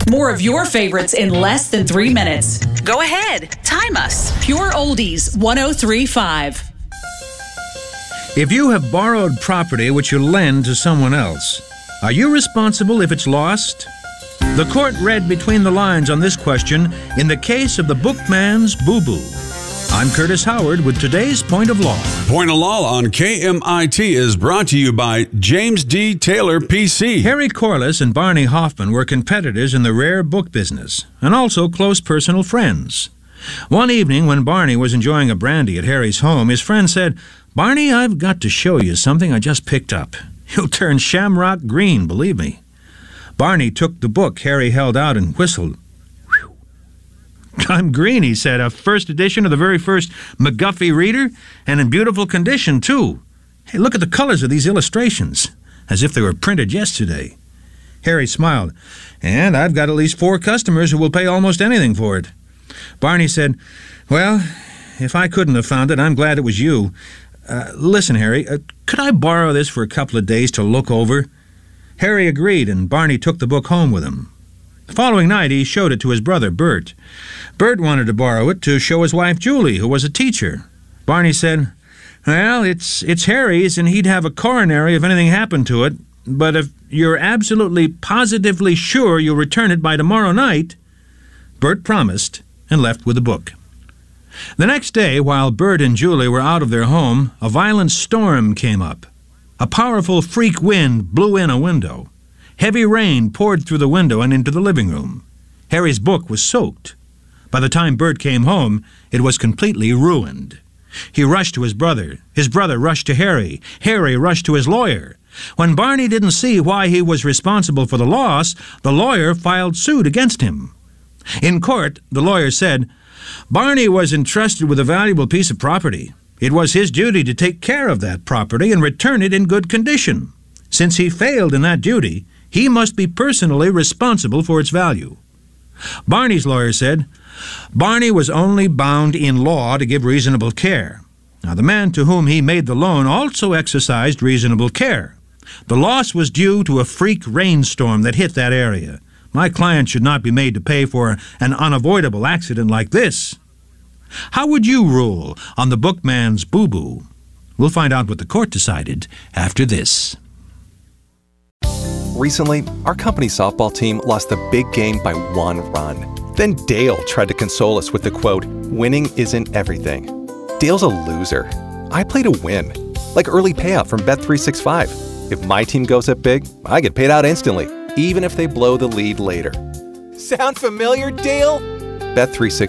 More of your favorites in less than 3 minutes. Go ahead. Time us. Pure Oldies 103.5. If you have borrowed property which you lend to someone else, are you responsible if it's lost? The court read between the lines on this question in the case of the bookman's boo-boo. I'm Curtis Howard with today's Point of Law. Point of Law on KMIT is brought to you by James D. Taylor, PC. Harry Corliss and Barney Hoffman were competitors in the rare book business and also close personal friends. One evening when Barney was enjoying a brandy at Harry's home, his friend said, "Barney, I've got to show you something I just picked up. You'll turn shamrock green, believe me." Barney took the book Harry held out and whistled. "Whew. I'm green," he said. "A first edition of the very first McGuffey reader, and in beautiful condition, too. Hey, look at the colors of these illustrations, as if they were printed yesterday." Harry smiled. "And I've got at least 4 customers who will pay almost anything for it." Barney said, "Well, if I couldn't have found it, I'm glad it was you. Listen, Harry, could I borrow this for a couple of days to look over?" Harry agreed, and Barney took the book home with him. The following night, he showed it to his brother, Bert. Bert wanted to borrow it to show his wife, Julie, who was a teacher. Barney said, "Well, it's Harry's, and he'd have a coronary if anything happened to it, but if you're absolutely positively sure you'll return it by tomorrow night..." Bert promised and left with the book. The next day, while Bert and Julie were out of their home, a violent storm came up. A powerful freak wind blew in a window. Heavy rain poured through the window and into the living room. Harry's book was soaked. By the time Bert came home, it was completely ruined. He rushed to his brother. His brother rushed to Harry. Harry rushed to his lawyer. When Barney didn't see why he was responsible for the loss, the lawyer filed suit against him. In court, the lawyer said, "Barney was entrusted with a valuable piece of property. It was his duty to take care of that property and return it in good condition. Since he failed in that duty, he must be personally responsible for its value." Barney's lawyer said, "Barney was only bound in law to give reasonable care. Now, the man to whom he made the loan also exercised reasonable care. The loss was due to a freak rainstorm that hit that area. My client should not be made to pay for an unavoidable accident like this." How would you rule on the bookman's boo-boo? We'll find out what the court decided after this. Recently, our company softball team lost the big game by 1 run. Then Dale tried to console us with the quote, "Winning isn't everything." Dale's a loser. I play to win, like early payout from Bet365. If my team goes up big, I get paid out instantly, even if they blow the lead later. Sound familiar, Dale? Bet365.